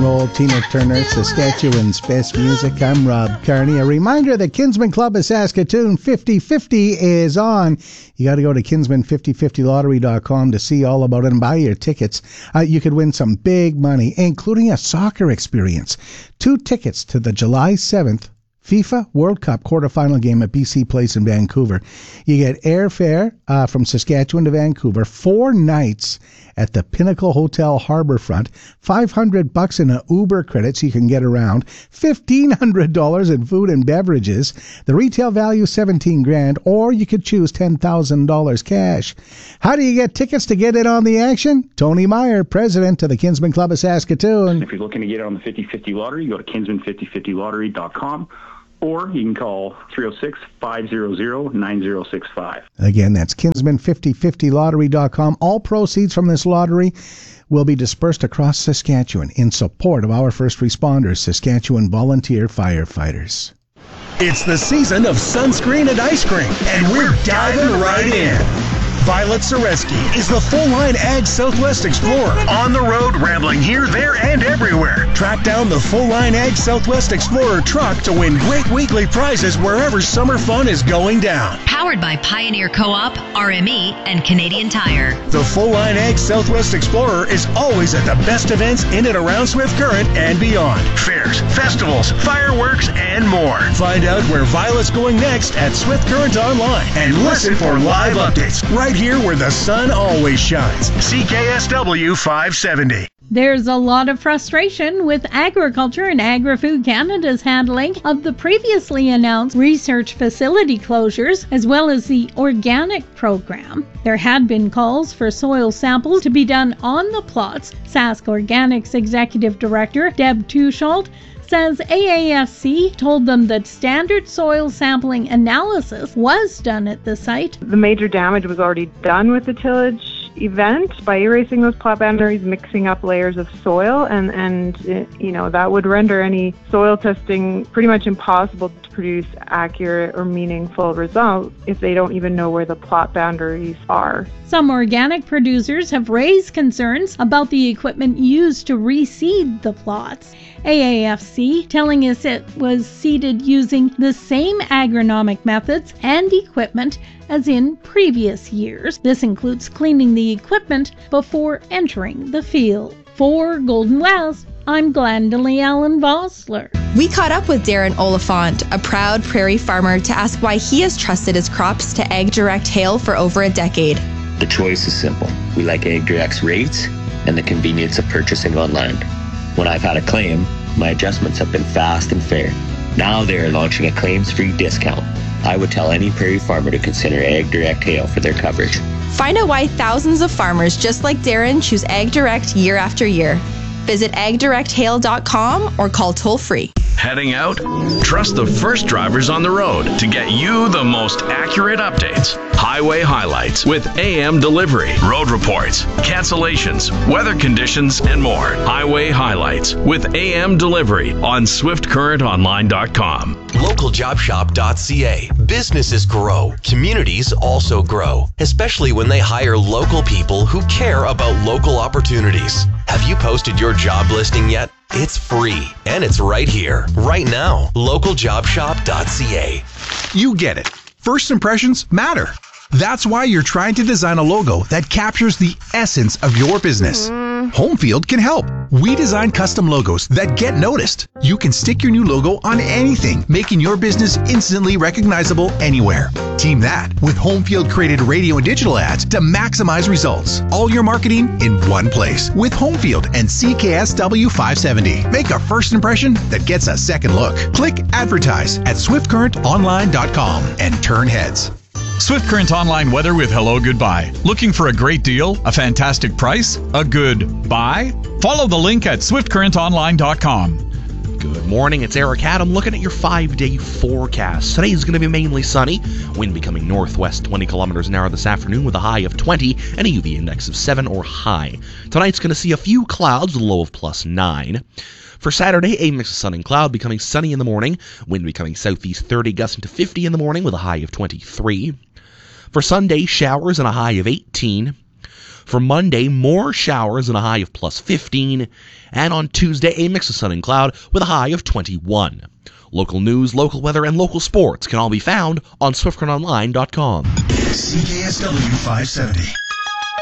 roll, Tina Turner, Saskatchewan's best music. I'm Rob Carney. A reminder that Kinsman Club of Saskatoon 50/50 is on. You got to go to kinsman5050lottery.com to see all about it and buy your tickets. You could win some big money, including a soccer experience. 2 tickets to the July 7th FIFA World Cup quarterfinal game at BC Place in Vancouver. You get airfare from Saskatchewan to Vancouver, 4 nights at the Pinnacle Hotel Harbourfront, $500 in a Uber credit so you can get around, $1,500 in food and beverages. The retail value $17,000, or you could choose $10,000 cash. How do you get tickets to get in on the action? Tony Meyer, president of the Kinsman Club of Saskatoon. If you're looking to get it on the 50/50 lottery, you go to kinsman5050lottery.com. Or you can call 306-500-9065. Again, that's kinsman5050lottery.com. All proceeds from this lottery will be dispersed across Saskatchewan in support of our first responders, Saskatchewan volunteer firefighters. It's the season of sunscreen and ice cream, and we're diving right in. Violet Zareski is the full-line Ag Southwest Explorer. On the road, rambling here, there, and everywhere. Track down the full-line Ag Southwest Explorer truck to win great weekly prizes wherever summer fun is going down. Powered by Pioneer Co-op, RME, and Canadian Tire. The full-line Ag Southwest Explorer is always at the best events in and around Swift Current and beyond. Fairs, festivals, fireworks, and more. Find out where Violet's going next at Swift Current Online and listen for live updates right here where the sun always shines. CKSW 570. There's a lot of frustration with Agriculture and Agri-Food Canada's handling of the previously announced research facility closures, as well as the organic program. There had been calls for soil samples to be done on the plots. Sask Organics Executive Director Deb Tushault says AAFC told them that standard soil sampling analysis was done at the site. The major damage was already done with the tillage event by erasing those plot boundaries, mixing up layers of soil, and that would render any soil testing pretty much impossible to produce accurate or meaningful results if they don't even know where the plot boundaries are. Some organic producers have raised concerns about the equipment used to reseed the plots. AAFC telling us it was seeded using the same agronomic methods and equipment as in previous years. This includes cleaning the equipment before entering the field. For Golden West, I'm Glendalee Allen Vossler. We caught up with Darren Oliphant, a proud prairie farmer, to ask why he has trusted his crops to AgDirect Hail for over a decade. The choice is simple. We like AgDirect's rates and the convenience of purchasing online. When I've had a claim, my adjustments have been fast and fair. Now they're launching a claims-free discount. I would tell any prairie farmer to consider AgDirect Hail for their coverage. Find out why thousands of farmers just like Darren choose AgDirect year after year. Visit agdirecthail.com or call toll-free. Heading out? Trust the first drivers on the road to get you the most accurate updates. Highway highlights with AM delivery, road reports, cancellations, weather conditions, and more. Highway highlights with AM delivery on SwiftCurrentOnline.com. LocalJobShop.ca. Businesses grow. Communities also grow, especially when they hire local people who care about local opportunities. Have you posted your job listing yet? It's free, and it's right here, right now. LocalJobShop.ca. You get it. First impressions matter. That's why you're trying to design a logo that captures the essence of your business. Homefield can help. We design custom logos that get noticed. You can stick your new logo on anything, making your business instantly recognizable anywhere. Team that with Homefield created radio and digital ads to maximize results. All your marketing in one place with Homefield and CKSW 570. Make a first impression that gets a second look. Click advertise at SwiftCurrentOnline.com and turn heads. Swift Current Online weather with Hello Goodbye. Looking for a great deal, a fantastic price, a good buy? Follow the link at SwiftCurrentOnline.com. Good morning, it's Eric Adam looking at your 5-day forecast. Today is going to be mainly sunny, wind becoming northwest 20 kilometers an hour this afternoon with a high of 20 and a UV index of 7 or high. Tonight's going to see a few clouds with a low of +9. For Saturday, a mix of sun and cloud, becoming sunny in the morning, wind becoming southeast 30 gusting to 50 in the morning with a high of 23. For Sunday, showers and a high of 18. For Monday, more showers and a high of plus 15. And on Tuesday, a mix of sun and cloud with a high of 21. Local news, local weather, and local sports can all be found on SwiftCurrentOnline.com. CKSW 570.